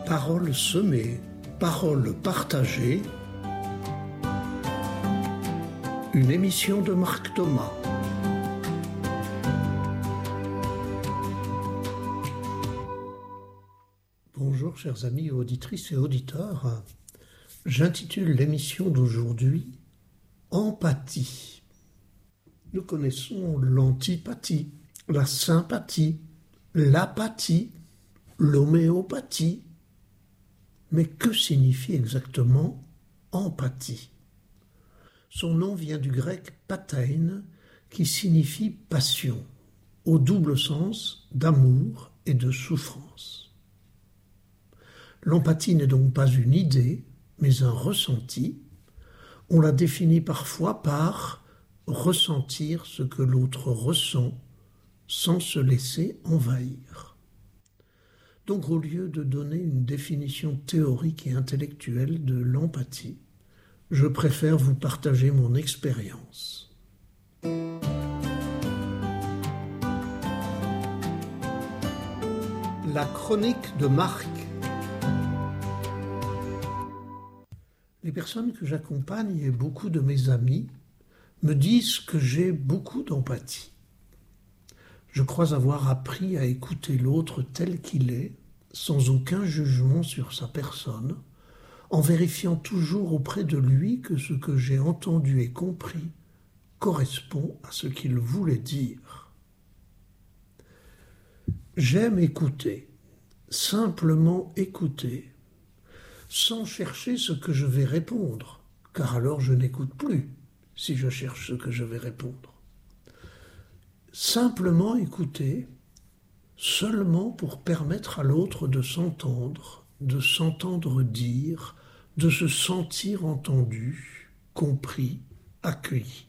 Paroles semées, paroles partagées. Une émission de Marc Thomas. Bonjour chers amis auditrices et auditeurs. J'intitule l'émission d'aujourd'hui « Empathie ». Nous connaissons l'antipathie, la sympathie, l'apathie, l'homéopathie. Mais que signifie exactement empathie ? Son nom vient du grec pathein, qui signifie passion, au double sens d'amour et de souffrance. L'empathie n'est donc pas une idée, mais un ressenti. On la définit parfois par ressentir ce que l'autre ressent sans se laisser envahir. Donc au lieu de donner une définition théorique et intellectuelle de l'empathie, je préfère vous partager mon expérience. La chronique de Marc. Les personnes que j'accompagne et beaucoup de mes amis me disent que j'ai beaucoup d'empathie. Je crois avoir appris à écouter l'autre tel qu'il est, sans aucun jugement sur sa personne, en vérifiant toujours auprès de lui que ce que j'ai entendu et compris correspond à ce qu'il voulait dire. J'aime écouter, simplement écouter, sans chercher ce que je vais répondre, car alors je n'écoute plus si je cherche ce que je vais répondre. Simplement écouter, seulement pour permettre à l'autre de s'entendre dire, de se sentir entendu, compris, accueilli.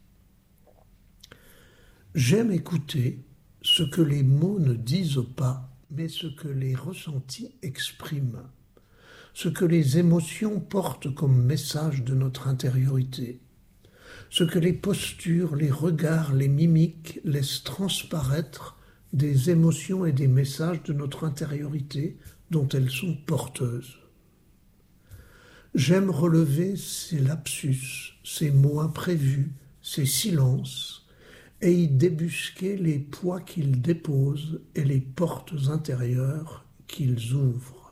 J'aime écouter ce que les mots ne disent pas, mais ce que les ressentis expriment, ce que les émotions portent comme message de notre intériorité, ce que les postures, les regards, les mimiques laissent transparaître des émotions et des messages de notre intériorité dont elles sont porteuses. J'aime relever ces lapsus, ces mots imprévus, ces silences, et y débusquer les poids qu'ils déposent et les portes intérieures qu'ils ouvrent.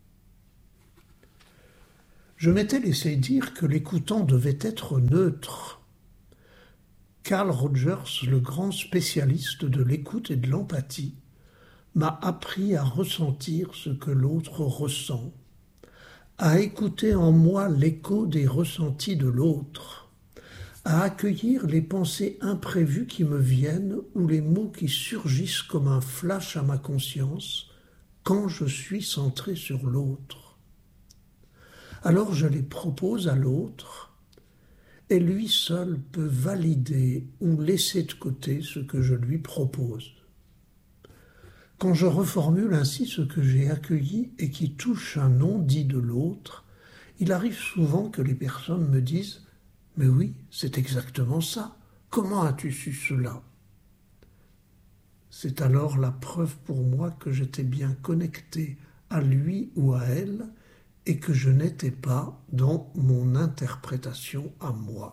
Je m'étais laissé dire que l'écoutant devait être neutre. Carl Rogers, le grand spécialiste de l'écoute et de l'empathie, m'a appris à ressentir ce que l'autre ressent, à écouter en moi l'écho des ressentis de l'autre, à accueillir les pensées imprévues qui me viennent ou les mots qui surgissent comme un flash à ma conscience quand je suis centré sur l'autre. Alors je les propose à l'autre, et lui seul peut valider ou laisser de côté ce que je lui propose. Quand je reformule ainsi ce que j'ai accueilli et qui touche un non-dit de l'autre, il arrive souvent que les personnes me disent « Mais oui, c'est exactement ça. Comment as-tu su cela ?» C'est alors la preuve pour moi que j'étais bien connecté à lui ou à elle et que je n'étais pas dans mon interprétation à moi.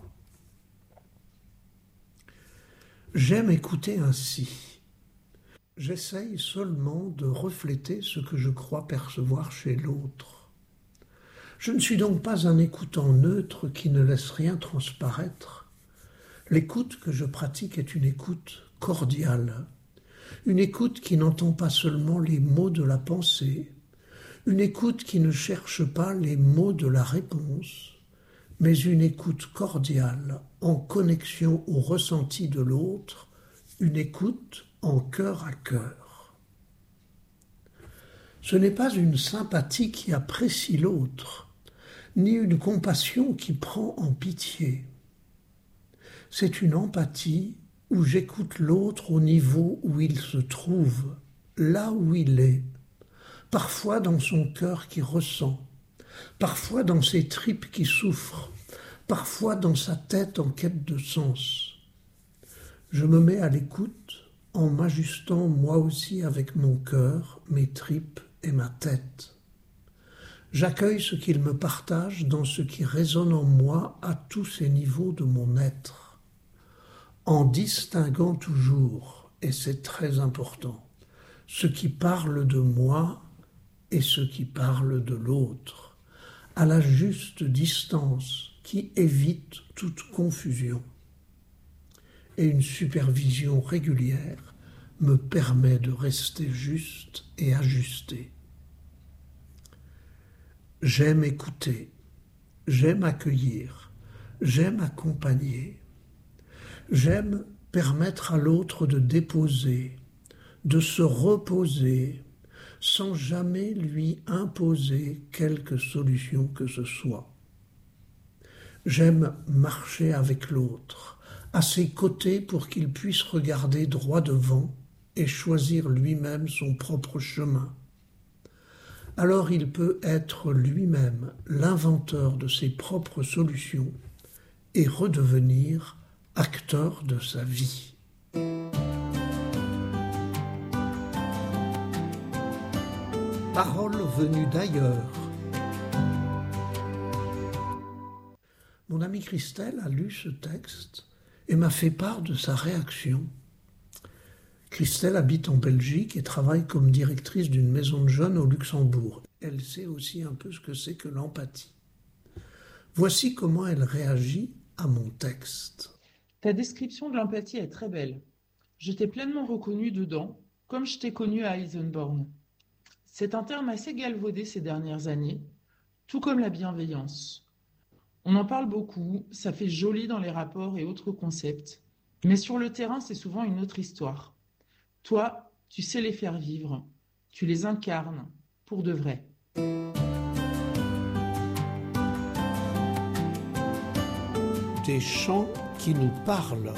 J'aime écouter ainsi. J'essaye seulement de refléter ce que je crois percevoir chez l'autre. Je ne suis donc pas un écoutant neutre qui ne laisse rien transparaître. L'écoute que je pratique est une écoute cordiale, une écoute qui n'entend pas seulement les mots de la pensée, une écoute qui ne cherche pas les mots de la réponse, mais une écoute cordiale, en connexion au ressenti de l'autre, une écoute en cœur à cœur. Ce n'est pas une sympathie qui apprécie l'autre, ni une compassion qui prend en pitié. C'est une empathie où j'écoute l'autre au niveau où il se trouve, là où il est, parfois dans son cœur qui ressent, parfois dans ses tripes qui souffrent, parfois dans sa tête en quête de sens. Je me mets à l'écoute en m'ajustant moi aussi avec mon cœur, mes tripes et ma tête. J'accueille ce qu'il me partage dans ce qui résonne en moi à tous ces niveaux de mon être, en distinguant toujours, et c'est très important, ce qui parle de moi et ce qui parle de l'autre, à la juste distance qui évite toute confusion. Et une supervision régulière me permet de rester juste et ajusté. J'aime écouter, j'aime accueillir, j'aime accompagner, j'aime permettre à l'autre de déposer, de se reposer, sans jamais lui imposer quelque solution que ce soit. J'aime marcher avec l'autre, à ses côtés pour qu'il puisse regarder droit devant et choisir lui-même son propre chemin. Alors il peut être lui-même l'inventeur de ses propres solutions et redevenir acteur de sa vie. Parole venue d'ailleurs. Mon amie Christelle a lu ce texte et m'a fait part de sa réaction. Christelle habite en Belgique et travaille comme directrice d'une maison de jeunes au Luxembourg. Elle sait aussi un peu ce que c'est que l'empathie. Voici comment elle réagit à mon texte. Ta description de l'empathie est très belle. Je t'ai pleinement reconnue dedans, comme je t'ai connue à Eisenborn. C'est un terme assez galvaudé ces dernières années, tout comme la bienveillance. On en parle beaucoup, ça fait joli dans les rapports et autres concepts, mais sur le terrain, c'est souvent une autre histoire. Toi, tu sais les faire vivre, tu les incarnes, pour de vrai. Des chants qui nous parlent.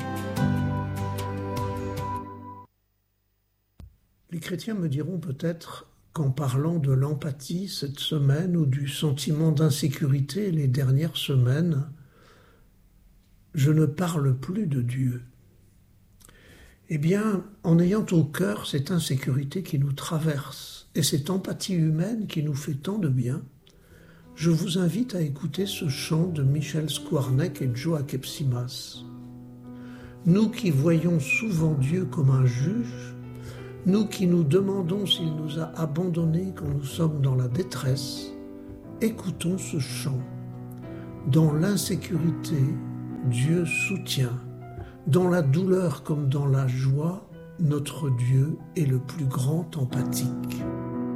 Les chrétiens me diront peut-être qu'en parlant de l'empathie cette semaine ou du sentiment d'insécurité les dernières semaines, je ne parle plus de Dieu. Eh bien, en ayant au cœur cette insécurité qui nous traverse et cette empathie humaine qui nous fait tant de bien, je vous invite à écouter ce chant de Michel Skwarnek et Joe Akepsimas. Nous qui voyons souvent Dieu comme un juge, nous qui nous demandons s'il nous a abandonnés quand nous sommes dans la détresse, écoutons ce chant. Dans l'insécurité, Dieu soutient. Dans la douleur comme dans la joie, notre Dieu est le plus grand empathique.